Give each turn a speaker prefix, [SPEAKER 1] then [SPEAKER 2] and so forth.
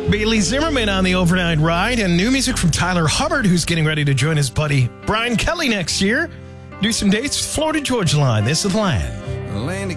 [SPEAKER 1] Bailey Zimmerman on the overnight ride, and new music from Tyler Hubbard, who's getting ready to join his buddy Brian Kelly next year. Do some dates, Florida Georgia Line. This is the Land.